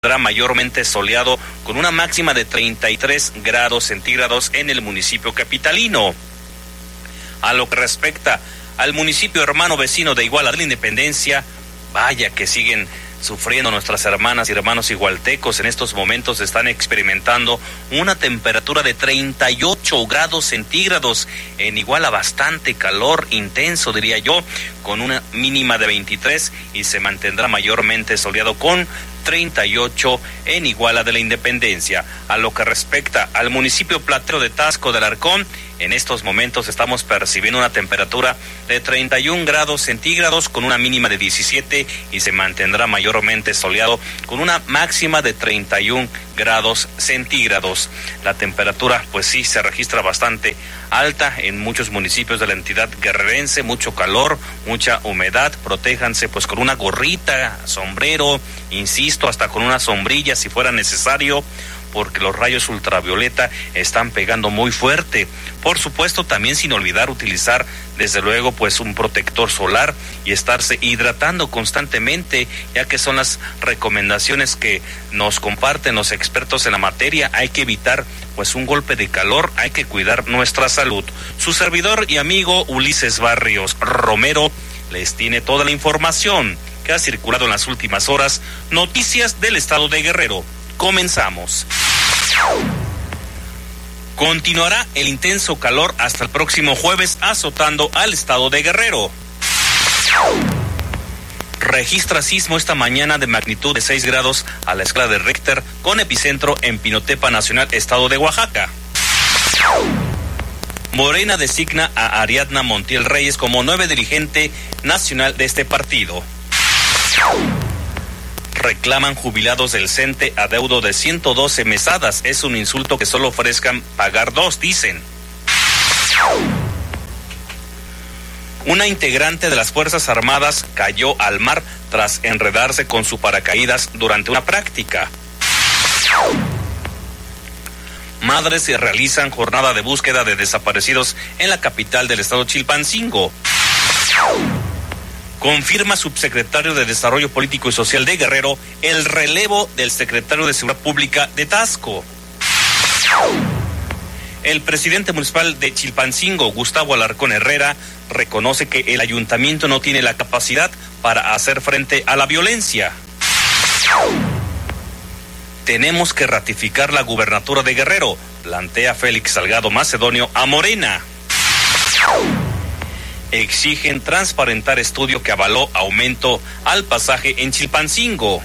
mayormente soleado con una máxima de 33 grados centígrados en el municipio capitalino. A lo que respecta al municipio hermano vecino de Iguala de la Independencia, vaya que siguen sufriendo nuestras hermanas y hermanos igualtecos. En estos momentos están experimentando una temperatura de 38 grados centígrados. En Iguala bastante calor intenso, diría yo, con una mínima de 23 y se mantendrá mayormente soleado con 38 en Iguala de la Independencia. A lo que respecta al municipio platero de Taxco del Arcón, en estos momentos estamos percibiendo una temperatura de 31 grados centígrados con una mínima de 17 y se mantendrá mayormente soleado con una máxima de 31 grados centígrados. La temperatura, pues sí, se registra bastante alta en muchos municipios de la entidad guerrerense, mucho calor, mucha humedad. Protéjanse pues con una gorrita, sombrero, insisto, hasta con una sombrilla si fuera necesario, porque los rayos ultravioleta están pegando muy fuerte. Por supuesto, también sin olvidar utilizar, desde luego, pues un protector solar y estarse hidratando constantemente, ya que son las recomendaciones que nos comparten los expertos en la materia. Hay que evitar pues un golpe de calor, hay que cuidar nuestra salud. Su servidor y amigo Ulises Barrios Romero les tiene toda la información que ha circulado en las últimas horas. Noticias del estado de Guerrero. Comenzamos. Continuará el intenso calor hasta el próximo jueves azotando al estado de Guerrero. Registra sismo esta mañana de magnitud de 6 grados a la escala de Richter con epicentro en Pinotepa Nacional, estado de Oaxaca. Morena designa a Ariadna Montiel Reyes como nueva dirigente nacional de este partido. Reclaman jubilados del CENTE adeudo de 112 mesadas. Es un insulto que solo ofrezcan pagar 2, dicen. Una integrante de las Fuerzas Armadas cayó al mar tras enredarse con su paracaídas durante una práctica. Madres se realizan jornada de búsqueda de desaparecidos en la capital del estado Chilpancingo. Confirma subsecretario de Desarrollo Político y Social de Guerrero el relevo del secretario de Seguridad Pública de Taxco. El presidente municipal de Chilpancingo, Gustavo Alarcón Herrera, reconoce que el ayuntamiento no tiene la capacidad para hacer frente a la violencia. Tenemos que ratificar la gubernatura de Guerrero, plantea Félix Salgado Macedonio a Morena. Exigen transparentar estudio que avaló aumento al pasaje en Chilpancingo.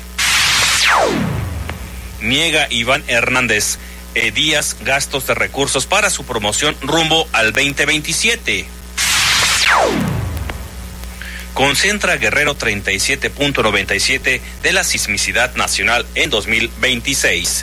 Niega Iván Hernández Díaz gastos de recursos para su promoción rumbo al 2027. Concentra Guerrero 37.97 de la sismicidad nacional en 2026.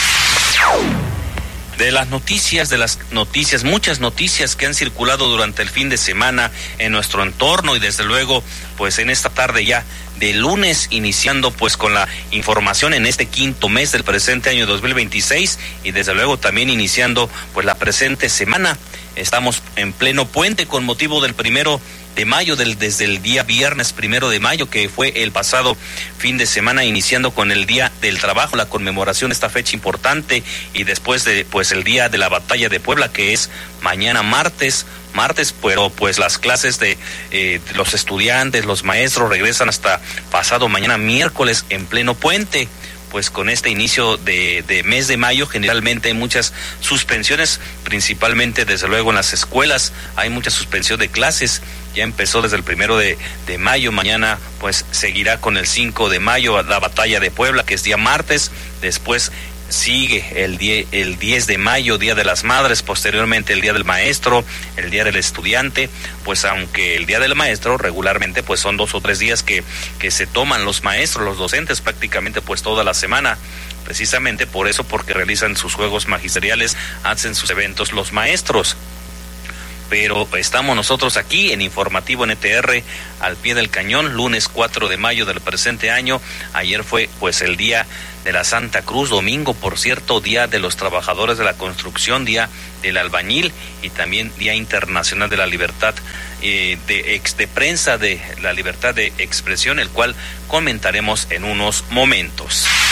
De las noticias, muchas noticias que han circulado durante el fin de semana en nuestro entorno y desde luego, pues en esta tarde ya de lunes, iniciando pues con la información en este quinto mes del presente año 2026 y desde luego también iniciando pues la presente semana. Estamos en pleno puente con motivo del 1 de mayo, desde el día viernes 1 de mayo, que fue el pasado fin de semana, iniciando con el Día del Trabajo, la conmemoración de esta fecha importante, y después de pues el Día de la Batalla de Puebla, que es mañana martes, pero pues las clases de los estudiantes, los maestros regresan hasta pasado mañana miércoles en pleno puente. Pues con este inicio de mes de mayo generalmente hay muchas suspensiones, principalmente desde luego en las escuelas, hay mucha suspensión de clases. Ya empezó desde el 1 de mayo, mañana pues seguirá con el 5 de mayo la batalla de Puebla, que es día martes, después sigue el 10 de mayo, Día de las Madres, posteriormente el Día del Maestro, el Día del Estudiante. Pues aunque el Día del Maestro regularmente pues son 2 o 3 días que se toman los maestros, los docentes prácticamente pues toda la semana, precisamente por eso, porque realizan sus juegos magisteriales, hacen sus eventos los maestros. Pero estamos nosotros aquí en Informativo NTR al pie del cañón, lunes 4 de mayo del presente año. Ayer fue pues el Día de la Santa Cruz, domingo, por cierto, Día de los Trabajadores de la Construcción, Día del Albañil y también Día Internacional de la Libertad de Prensa, de la Libertad de Expresión, el cual comentaremos en unos momentos.